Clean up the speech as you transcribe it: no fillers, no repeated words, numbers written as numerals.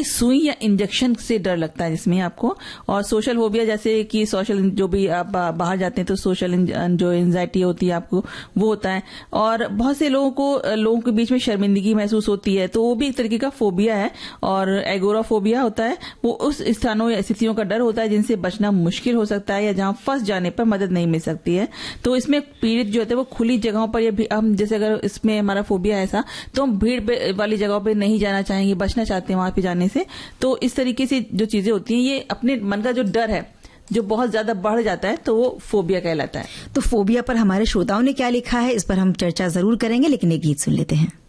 सुई या इंजेक्शन से डर लगता है जिसमें आपको। और सोशल फोबिया जैसे कि सोशल, जो भी आप बाहर जाते हैं तो सोशल जो एंजाइटी होती है आपको, वो होता है। और बहुत से लोगों के बीच में शर्मिंदगी महसूस होती है, तो वो भी एक तरीके का फोबिया है। और एगोराफोबिया होता है, वो उस स्थानों या स्थितियों का डर होता है जिनसे बचना मुश्किल हो सकता है या जहां फंस जाने पर मदद नहीं मिल सकती है। तो इसमें पीड़ित जो होते हैं वो खुली जगहों पर, या हम जैसे अगर इसमें हमारा फोबिया ऐसा, तो हम भीड़ वाली जगहों पर नहीं जाना चाहेंगे, बचना चाहते हैं वहां पे जाने से। तो इस तरीके से जो चीजें होती हैं, ये अपने मन का जो डर है जो बहुत ज्यादा बढ़ जाता है, तो वो फोबिया कहलाता है। तो फोबिया पर हमारे श्रोताओं ने क्या लिखा है, इस पर हम चर्चा जरूर करेंगे, लेकिन एक गीत सुन लेते हैं।